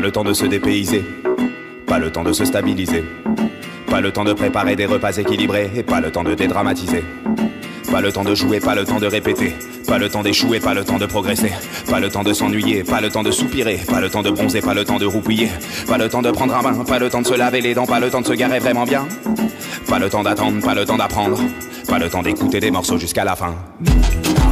le temps de se dépayser, pas le temps de se stabiliser, pas le temps de préparer des repas équilibrés et pas le temps de dédramatiser. Pas le temps de jouer, pas le temps de répéter, pas le temps d'échouer, pas le temps de progresser, pas le temps de s'ennuyer, pas le temps de soupirer, pas le temps de bronzer, pas le temps de roupiller, pas le temps de prendre un bain, pas le temps de se laver les dents, pas le temps de se garer vraiment bien, pas le temps d'attendre, pas le temps d'apprendre, pas le temps d'écouter des morceaux jusqu'à la fin.